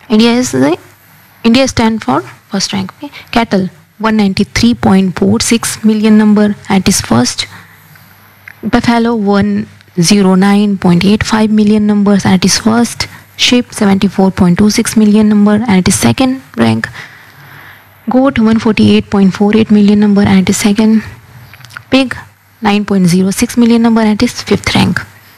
India is the India stand for first rank. Okay. Cattle 193.46 million number at its first. Buffalo 109.85 million numbers at its first. Sheep 74.26 million number at its second rank. Goat 148.48 million number at its second. Pig 9.06 million number at its fifth rank.